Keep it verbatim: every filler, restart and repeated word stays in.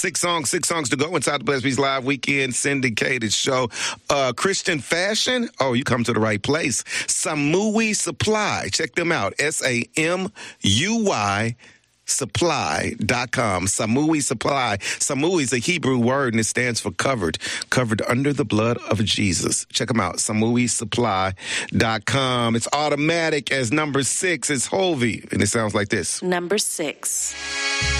Six songs, six songs to go inside the Blessed Beats Live Weekend syndicated show. Uh, Christian Fashion. Oh, you come to the right place. Samui Supply. Check them out. S A M U Y supply dot com. Samui Supply. Samui is a Hebrew word and it stands for covered. Covered under the blood of Jesus. Check them out. Samui Supply dot com. It's automatic as number six is Hovey. And it sounds like this. Number six.